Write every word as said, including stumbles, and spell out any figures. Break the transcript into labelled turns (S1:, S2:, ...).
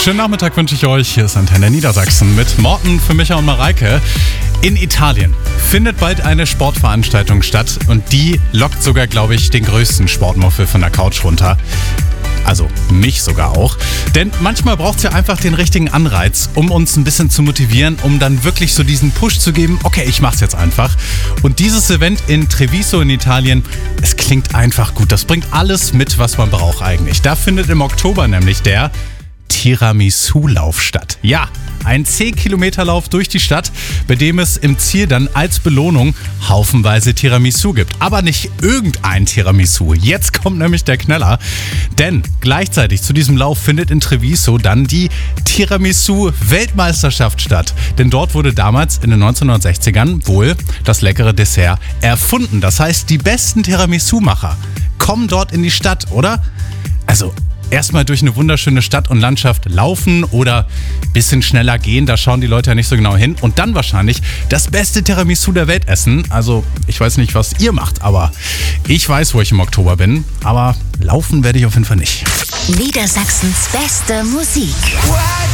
S1: Schönen Nachmittag wünsche ich euch. Hier ist Antenne Niedersachsen mit Morten für Micha und Mareike. In Italien findet bald eine Sportveranstaltung statt und die lockt sogar, glaube ich, den größten Sportmuffel von der Couch runter. Also mich sogar auch. Denn manchmal braucht es ja einfach den richtigen Anreiz, um uns ein bisschen zu motivieren, um dann wirklich so diesen Push zu geben, okay, ich mach's jetzt einfach. Und dieses Event in Treviso in Italien, es klingt einfach gut. Das bringt alles mit, was man braucht eigentlich. Da findet im Oktober nämlich der Tiramisu-Lauf statt. Ja, ein zehn-Kilometer-Lauf durch die Stadt, bei dem es im Ziel dann als Belohnung haufenweise Tiramisu gibt. Aber nicht irgendein Tiramisu. Jetzt kommt nämlich der Knaller. Denn gleichzeitig zu diesem Lauf findet in Treviso dann die Tiramisu-Weltmeisterschaft statt. Denn dort wurde damals in den neunzehnhundertsechzigern wohl das leckere Dessert erfunden. Das heißt, die besten Tiramisu-Macher kommen dort in die Stadt, oder? Also erstmal durch eine wunderschöne Stadt und Landschaft laufen oder ein bisschen schneller gehen, da schauen die Leute ja nicht so genau hin. Und dann wahrscheinlich das beste Tiramisu der Welt essen. Also ich weiß nicht, was ihr macht, aber ich weiß, wo ich im Oktober bin. Aber laufen werde ich auf jeden Fall nicht.
S2: Niedersachsens beste Musik.